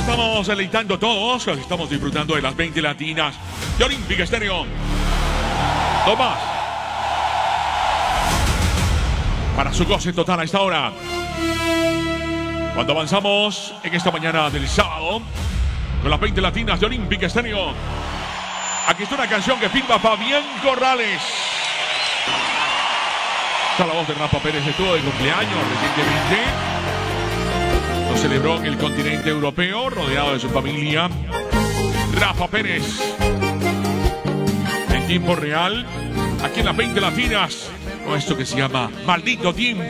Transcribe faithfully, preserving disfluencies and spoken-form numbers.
estamos deleitando todos. Estamos disfrutando de las veinte latinas de Olímpica Estéreo. Dos más. Para su goce total a esta hora. Cuando avanzamos en esta mañana del sábado con las veinte latinas de Olímpica Estéreo. Aquí está una canción que firma Fabián Corrales. Está la voz de Rafa Pérez, estuvo de cumpleaños recientemente. Lo celebró en el continente europeo, rodeado de su familia. Rafa Pérez, en tiempo real, aquí en las veinte latinas, con esto que se llama Maldito Tiempo.